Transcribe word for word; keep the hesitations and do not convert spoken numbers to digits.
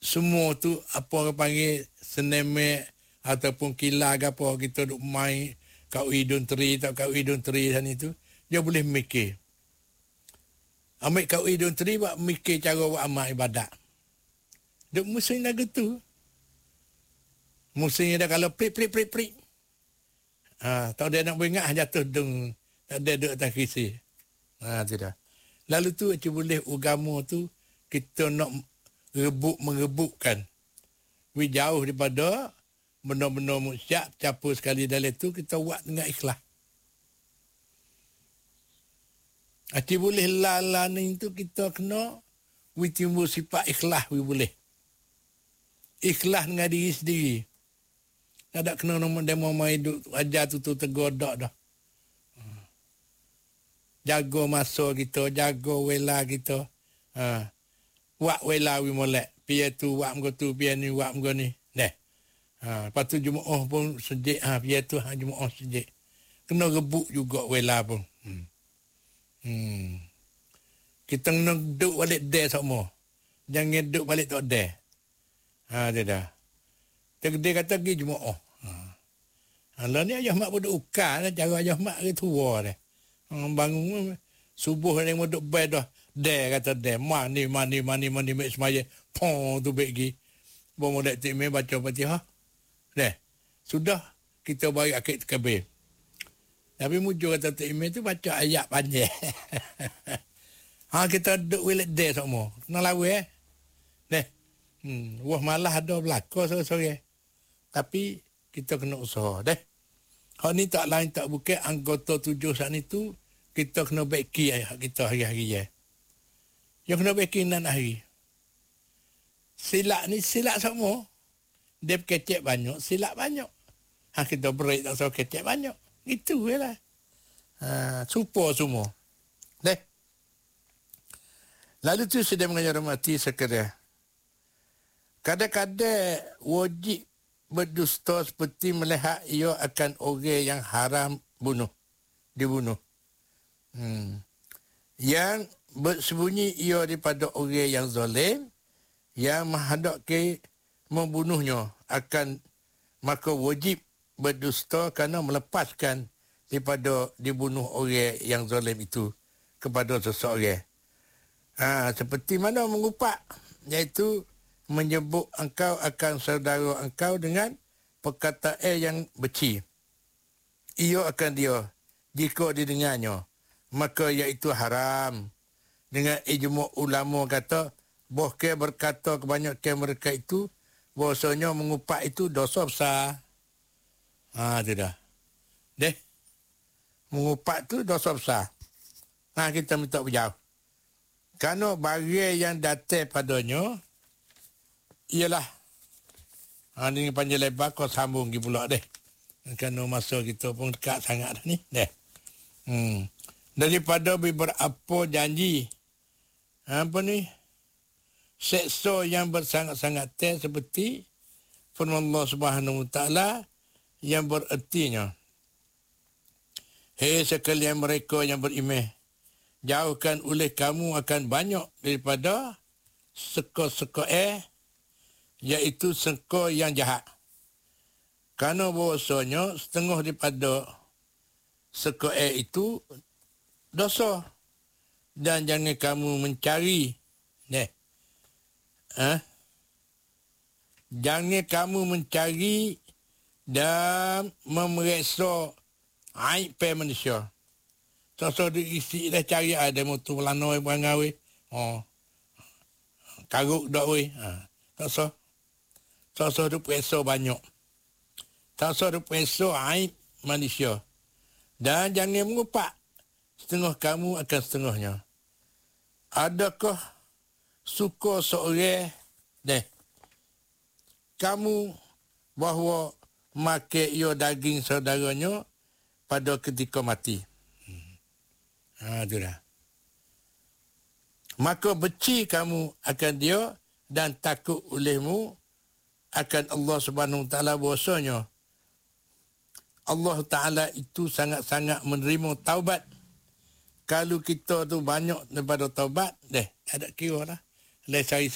semua tu apa orang panggil senemek ataupun kilah ke apa kita duk main kat Idun Teri tak kat Idun Teri sana itu, dia boleh mikir. Ambil kat Idun Teri buat mikir cara buat amal ibadat. Duk musim lagu tu. Musim dah kalau prik prik prik prik. Ha, tahu dia nak beringat jatuh dung. Tak ada duk atas kisi. Ha, tidak. Lalu tu macam boleh agama tu kita nak rebut mengebukkan. We jauh daripada benda-benda musyak, campur sekali dalam tu, kita buat dengan ikhlas. Acik boleh lala ni tu kita kena, we timbul sifat ikhlas, we boleh. Ikhlas dengan diri sendiri. Tak ada kena nama demo main duk ajar tu tu tergodak dah. Jaga masa kita, jaga wela kita. Ha. Buat wela we molek. Pia tu buat muka tu, pia ni buat muka ni. Deh. Ha, lepas tu Jumaat pun sejik. Ha, pia tu ha, Jumaat sejik. Kena rebut juga wela pun. Hmm. Hmm. Kita kena duduk balik deh semua. Jangan duduk balik tak deh. Ha, dia dah. Dia kata pergi Jumaat. Ha. Kalau ni ayah mak pun duduk ukar lah. Cara ayah mak ke tua dah. Ha, bangun subuh ni mau duduk bed dah. Deh kata deh. Mani, mani, mani, mani. Mek semaya. Pong tu baik pergi. Bawa modek tikmeh baca Fatihah. Deh. Sudah. Kita balik akid kabir. Tapi mujur kata tikmeh tu baca ayat panjang. Ha, kita duduk wilayah deh semua. Kena lawa eh. Deh. Hmm. Wah malah ada belakang sore-sore. Tapi kita kena usaha. Deh. Hak ni tak lain tak bukan anggota tujuh saat ni tu. Kita kena baiki ayat kita hari-hari ya. Yang kena baiki nan hari. Silap ni silap semua. Dia kecek banyak, silap banyak. Ha, kita break tak so kecek banyak. Itu je lah. Ha, supo semua. Deh. Lalu tu sedang mengajar mati sekadar. Kadang-kadang wajib berdusta seperti melihat ia akan orang yang haram bunuh. Dibunuh. Hmm. Yang bersembunyi ia daripada orang yang zalim, yang menghadap ke membunuhnya akan, maka wajib berdusta kerana melepaskan daripada dibunuh orang yang zalim itu kepada seseorang. Ha, seperti mana mengupak, iaitu menyebut engkau akan saudara engkau dengan perkataan yang beci. Ia akan dia, jika didengarnya, maka iaitu haram. Dengan ijma' ulama kata, bahkan berkata kebanyakan mereka itu, bahasanya mengupak itu dosa besar. Ha, tidak. Deh. Mengupak tu dosa besar. Ha, kita minta berjauh. Kerana barang yang datang padanya, ialah, ha, ini panjang lebar, kau sambung pergi pula deh. Kerana masa kita pun dekat sangat dah ni. Deh. Hmm. Daripada beberapa janji, apa ni, seksa yang bersangat-sangat tes seperti firman Allah Subhanahu Wa Taala yang berertinya, hei sekalian mereka yang beriman, jauhkan oleh kamu akan banyak daripada seka-seka eh, iaitu seka yang jahat. Kerana bahasanya setengah daripada seka eh itu dosa. Dan jangan kamu mencari, eh, eh, jangan kamu mencari dan memeriksa aib manusia. So-so diisi dah cari ada motor lanoi berangawi. Oh. Karuk dak we. Ha. So-so. So-so tu periksa banyak. So-so tu periksa aib manusia. Dan jangan mengupak. Setengah kamu akan setengahnya. Adakah suka seorang deh kamu bahawa makan ia daging saudaranya pada ketika mati? Hmm. Ha, tu dah. Maka benci kamu akan dia dan takut olehmu akan Allah Subhanahu Wa Taala, bahasanya Allah Taala itu sangat-sangat menerima taubat. Kalau kita tu banyak daripada taubat, deh, ada kira lah. Lai cari